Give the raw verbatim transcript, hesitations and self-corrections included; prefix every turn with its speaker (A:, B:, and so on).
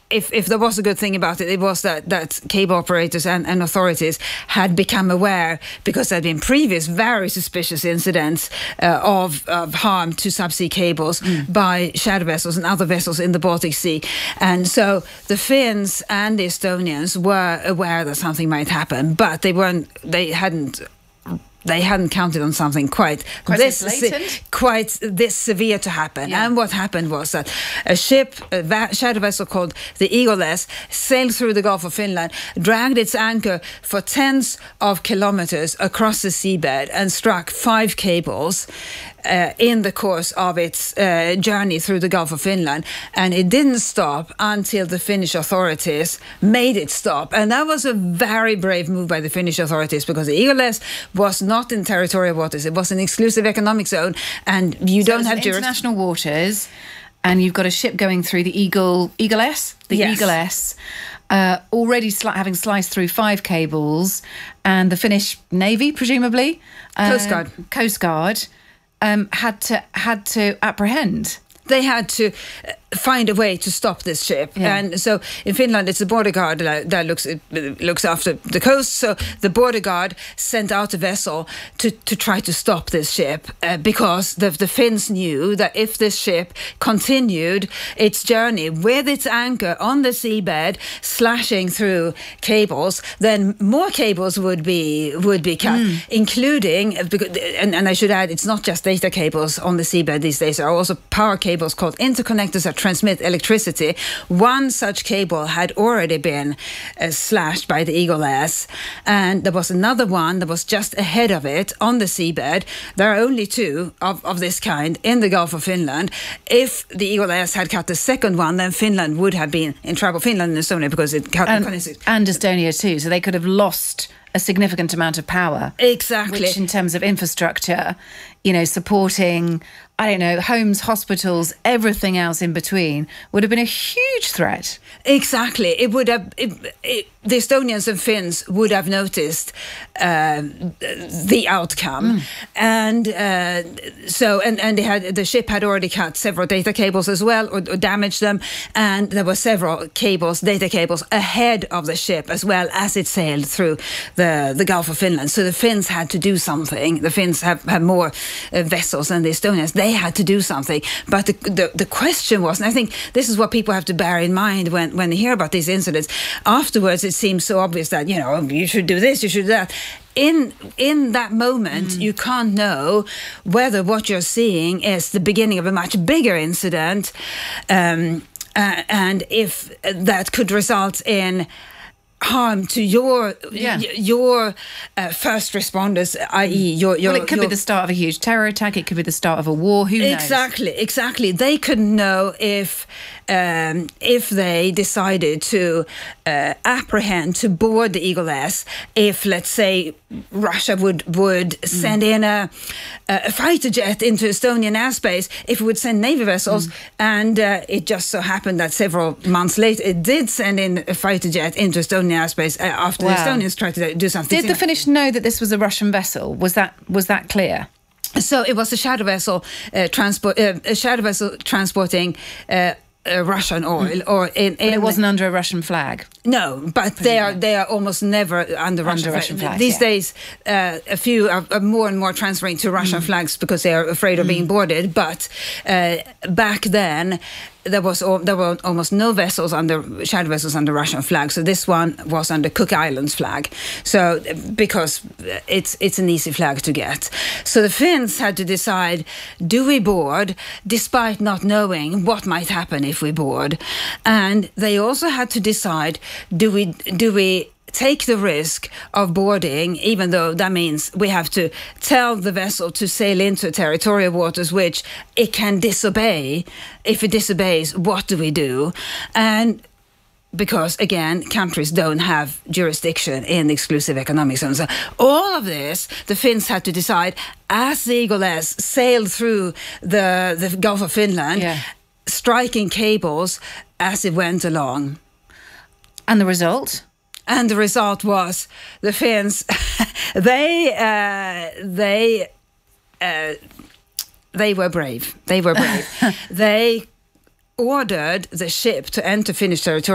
A: if, if there was a good thing about it, it was that, that cable operators and, and authorities had become aware, because there had been previous very suspicious incidents uh, of, of harm to subsea cables mm. by shadow vessels and other vessels in the Baltic Sea. And so the Finns and the Estonians were aware that something might happen, but they weren't, they hadn't They hadn't counted on something quite
B: quite
A: this
B: se-
A: quite this severe to happen. Yeah. And what happened was that a ship, a va- shadow vessel called the Eagle-S, sailed through the Gulf of Finland, dragged its anchor for tens of kilometers across the seabed, and struck five cables uh, in the course of its uh, journey through the Gulf of Finland. And it didn't stop until the Finnish authorities made it stop. And that was a very brave move by the Finnish authorities, because the Eagle-S was not Not in territorial waters. It was an exclusive economic zone, and you
B: so
A: don't have
B: jurisdiction. International waters, and you've got a ship going through the Eagle, Eagle-S, the
A: yes.
B: Eagle-S, uh, already sli- having sliced through five cables, and the Finnish Navy, presumably,
A: uh, Coast Guard,
B: Coast Guard, um, had to had to apprehend.
A: They had to find a way to stop this ship. Yeah. And so in Finland, it's the border guard that, that looks looks after the coast. So the border guard sent out a vessel to, to try to stop this ship uh, because the, the Finns knew that if this ship continued its journey with its anchor on the seabed, slashing through cables, then more cables would be would be cut, mm. including, and, and I should add, it's not just data cables on the seabed these days. There are also power cables called interconnectors that transmit electricity. One such cable had already been uh, slashed by the Eagle-S, and there was another one that was just ahead of it on the seabed. There are only two of, of this kind in the Gulf of Finland. If the Eagle-S had cut the second one, then Finland would have been in trouble. Finland and Estonia, because it cut...
B: And, and Estonia too, so they could have lost a significant amount of power.
A: Exactly.
B: Which, in terms of infrastructure, you know, supporting, I don't know, homes, hospitals, everything else in between, would have been a huge threat.
A: Exactly. It would have... It, it, the Estonians and Finns would have noticed uh, the outcome. Mm. And uh, so, and, and they had, the ship had already cut several data cables as well, or, or damaged them. And there were several cables, data cables, ahead of the ship as well as it sailed through the, the Gulf of Finland. So the Finns had to do something. The Finns have, have more uh, vessels than the Estonians. They had to do something. But the, the, the question was, and I think this is what people have to bear in mind when, when they hear about these incidents. Afterwards, it seems so obvious that, you know, you should do this, you should do that. In in that moment, mm. you can't know whether what you're seeing is the beginning of a much bigger incident, um, uh, and if that could result in harm to your yeah. y- your uh, first responders, that is, your, your
B: well, it could
A: your,
B: be the start of a huge terror attack. It could be the start of a war. Who knows?
A: Exactly, exactly. They couldn't know if um, if they decided to uh, apprehend, to board the Eagle-S, if, let's say, Russia would would mm. send in a, a fighter jet into Estonian airspace, if it would send Navy vessels, mm. and uh, it just so happened that several months later it did send in a fighter jet into Estonian airspace uh, after wow. the Estonians tried to do something.
B: Did the Finnish know that this was a Russian vessel? Was that was that clear?
A: So it was a shadow vessel uh, transport, uh, a shadow vessel transporting Uh, Uh, Russian oil, mm. or in, in
B: but it wasn't under a Russian flag.
A: No, but Presumably. they are they are almost never under Russian,
B: under Russian
A: flag.
B: flags.
A: These
B: yeah.
A: days, uh, a few are, are more and more transferring to Russian mm. flags because they are afraid of mm. being boarded. But uh, back then, there was there were almost no vessels under shadow vessels under Russian flag. So this one was under Cook Islands flag. So because it's it's an easy flag to get. So the Finns had to decide: do we board, despite not knowing what might happen if we board? And they also had to decide: do we do we take the risk of boarding, even though that means we have to tell the vessel to sail into territorial waters, which it can disobey. If it disobeys, what do we do? And because, again, countries don't have jurisdiction in exclusive economic zones. So all of this, the Finns had to decide as the Eagle-S sailed through the, the Gulf of Finland, yeah. striking cables as it went along.
B: And the result?
A: And the result was the Finns, they, uh, they, uh, they were brave. They were brave. They ordered the ship to enter Finnish territory